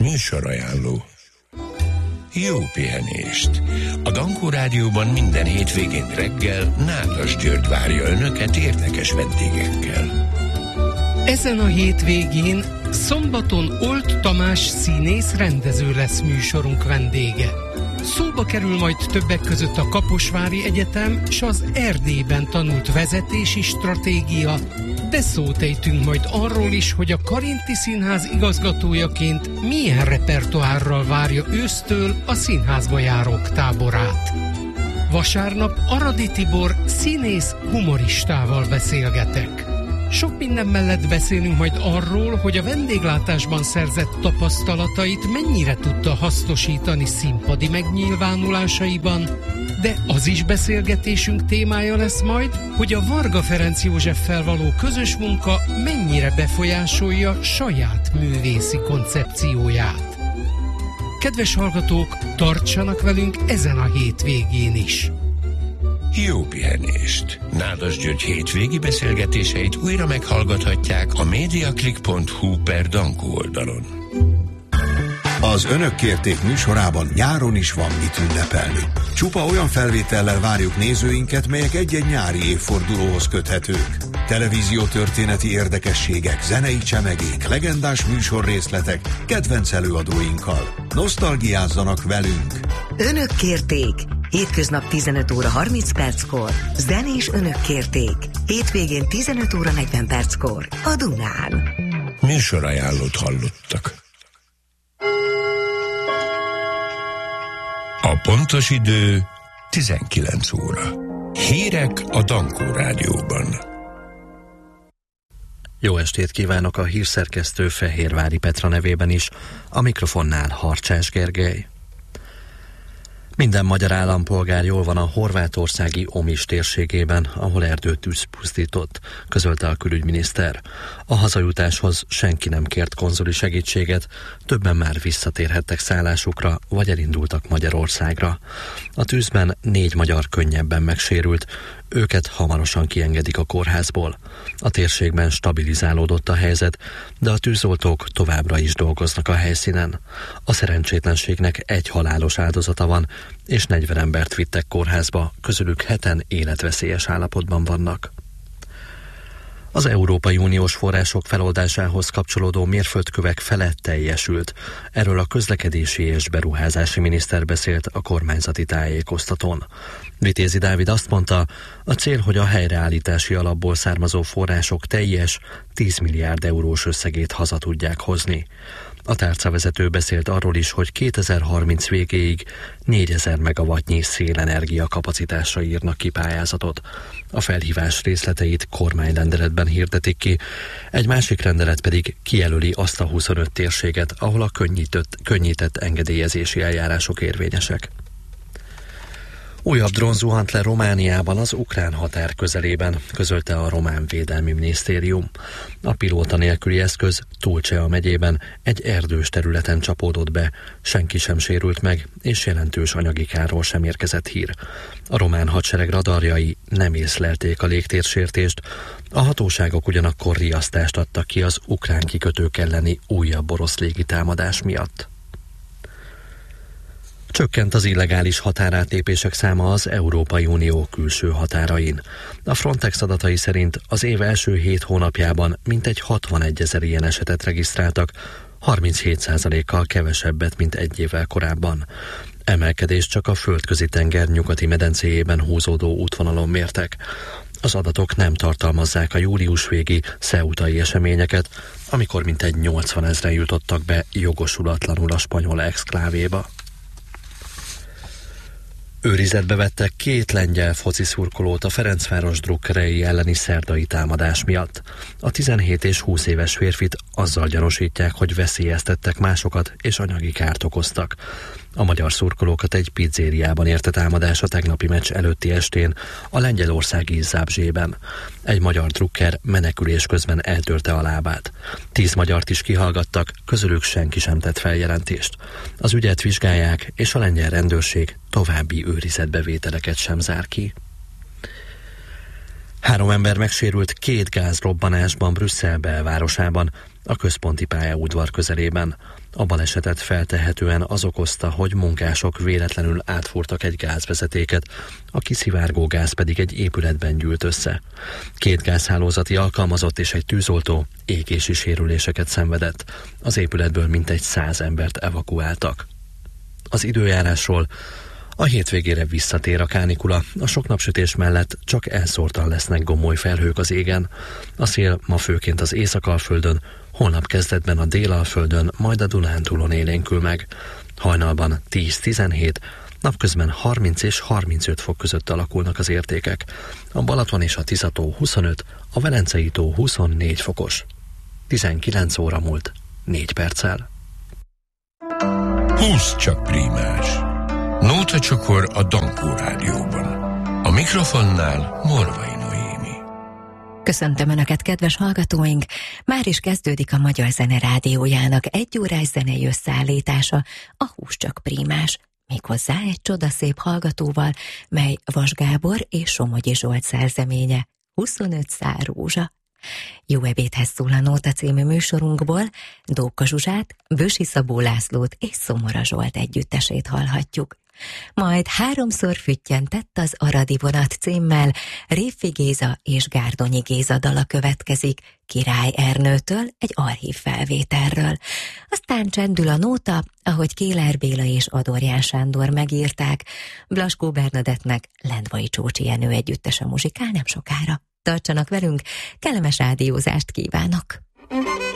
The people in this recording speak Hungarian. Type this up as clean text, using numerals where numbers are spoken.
Műsorajánló. Jó pihenést! A Dankó Rádióban minden hétvégén reggel Nádas György várja Önöket érdekes vendégekkel. Ezen a hétvégén szombaton Old Tamás színész rendező lesz műsorunk vendége. Szóba kerül majd többek között a Kaposvári Egyetem és az Erdélyben tanult vezetési stratégia, de szót ejtünk majd arról is, hogy a Karinti Színház igazgatójaként milyen repertoárral várja ősztől a színházba járók táborát. Vasárnap Aradi Tibor színész humoristával beszélgetek. Sok minden mellett beszélünk majd arról, hogy a vendéglátásban szerzett tapasztalatait mennyire tudta hasznosítani színpadi megnyilvánulásaiban, de az is beszélgetésünk témája lesz majd, hogy a Varga Ferenc Józseffel való közös munka mennyire befolyásolja saját művészi koncepcióját. Kedves hallgatók, tartsanak velünk ezen a hétvégén is! Jó pihenést! Nádas György hétvégi beszélgetéseit újra meghallgathatják a mediaclick.hu/Dankó oldalon. Az Önök kérték műsorában nyáron is van mit ünnepelni. Csupa olyan felvétellel várjuk nézőinket, melyek egy-egy nyári évfordulóhoz köthetők. Televíziótörténeti érdekességek, zenei csemegék, legendás műsorrészletek, kedvenc előadóinkkal. Nosztalgiázzanak velünk! Önök kérték! Hétköznap 15 óra 30 perckor, zenés Önök kérték. Hétvégén 15 óra 40 perckor a Dunán. Műsorajánlót hallottak. A pontos idő 19 óra. Hírek a Dankó Rádióban. Jó estét kívánok a hírszerkesztő Fehérvári Petra nevében is, a mikrofonnál Harcsás Gergely. Minden magyar állampolgár jól van a horvátországi Omis térségében, ahol erdőtűz pusztított, közölte a külügyminiszter. A hazajutáshoz senki nem kért konzuli segítséget, többen már visszatérhettek szállásukra, vagy elindultak Magyarországra. A tűzben 4 magyar könnyebben megsérült, őket hamarosan kiengedik a kórházból. A térségben stabilizálódott a helyzet, de a tűzoltók továbbra is dolgoznak a helyszínen. A szerencsétlenségnek 1 halálos áldozata van, és 40 embert vittek kórházba, közülük 7-en életveszélyes állapotban vannak. Az Európai Uniós források feloldásához kapcsolódó mérföldkövek fele teljesült. Erről a közlekedési és beruházási miniszter beszélt a kormányzati tájékoztatón. Vitézi Dávid azt mondta, a cél, hogy a helyreállítási alapból származó források teljes 10 milliárd eurós összegét haza tudják hozni. A tárcavezető beszélt arról is, hogy 2030 végéig 4000 megawattnyi szélenergia kapacitásra írnak ki pályázatot. A felhívás részleteit kormányrendeletben hirdetik ki, egy másik rendelet pedig kijelöli azt a 25 térséget, ahol a könnyített engedélyezési eljárások érvényesek. Újabb drón zuhant le Romániában az ukrán határ közelében, közölte a román védelmi minisztérium. A pilóta nélküli eszköz Tulcea megyében egy erdős területen csapódott be, senki sem sérült meg, és jelentős anyagi kárról sem érkezett hír. A román hadsereg radarjai nem észlelték a légtérsértést, a hatóságok ugyanakkor riasztást adtak ki az ukrán kikötők elleni újabb orosz légitámadás miatt. Csökkent az illegális határátlépések száma az Európai Unió külső határain. A Frontex adatai szerint az év első 7 hónapjában mintegy 61 000 ilyen esetet regisztráltak, 37%-kal kevesebbet, mint egy évvel korábban. Emelkedést csak a Földközi-tenger nyugati medencéjében húzódó útvonalon mértek. Az adatok nem tartalmazzák a július végi ceutai eseményeket, amikor mintegy 80 000 jutottak be jogosulatlanul a spanyol exklávéba. Őrizetbe vettek 2 lengyel foci szurkolót a Ferencváros drukkerei elleni szerdai támadás miatt. A 17 és 20 éves férfit azzal gyanúsítják, hogy veszélyeztettek másokat és anyagi kárt okoztak. A magyar szurkolókat egy pizzériában érte támadás a tegnapi meccs előtti estén a lengyelországi Zábzsében. Egy magyar drukker menekülés közben eltörte a lábát. 10 magyart is kihallgattak, közülük senki sem tett feljelentést. Az ügyet vizsgálják, és a lengyel rendőrség további őrizetbevételeket sem zár ki. 3 ember megsérült 2 gázrobbanásban Brüsszel belvárosában. a központi pályaudvar közelében. A balesetet feltehetően az okozta, hogy munkások véletlenül átfúrtak egy gázvezetéket, a kiszivárgó gáz pedig egy épületben gyűlt össze. 2 gázhálózati alkalmazott és egy tűzoltó égési sérüléseket szenvedett. Az épületből mintegy 100 embert evakuáltak. Az időjárásról: a hétvégére visszatér a kánikula, a sok napsütés mellett csak elszórtan lesznek gomoly felhők az égen. A szél ma főként az Észak-Alföldön, holnap kezdetben a Dél-Alföldön, majd a Dunántúlon élénkül meg. Hajnalban 10-17, napközben 30 és 35 fok között alakulnak az értékek. A Balaton és a Tisza-tó 25, a Velencei-tó 24 fokos. 19 óra múlt 4 perccel. 20 csak prímás. Nóta csokor a Dankó Rádióban. A mikrofonnál Morvai Noémi. Köszöntöm Önöket, kedves hallgatóink! Már is kezdődik a Magyar Zene Rádiójának 1 órás zenei összeállítása, a 20 csak prímás. Méghozzá egy csodaszép hallgatóval, mely Vas Gábor és Somogyi Zsolt szerzeménye, 25 szál rózsa. Jó ebédhez szól a Nóta című műsorunkból, Dóka Zsuzsát, Bősi Szabó Lászlót és Szomora Zsolt együttesét hallhatjuk. Majd 3-szor füttyentett az Aradi vonat címmel Révfi Géza és Gárdonyi Géza dala következik Király Ernőtől egy archív felvételről. Aztán csendül a nóta, ahogy Kéler Béla és Adorján Sándor megírták, Blaskó Bernadettnek Lendvai Csócsi Jenő együttese muzsikál nem sokára. Tartsanak velünk, kellemes rádiózást kívánok!